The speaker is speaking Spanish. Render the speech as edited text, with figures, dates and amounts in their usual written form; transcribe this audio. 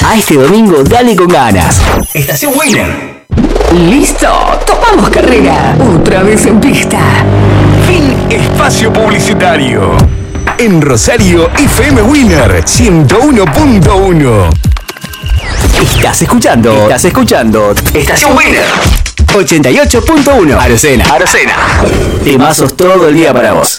A este domingo dale con ganas. Estación Winner. Listo, topamos carrera. Otra vez en pista. Fin espacio publicitario. En Rosario, FM Winner 101.1. Estás escuchando Estación Winner 88.1. Arocena. Temazos todo el día para vos.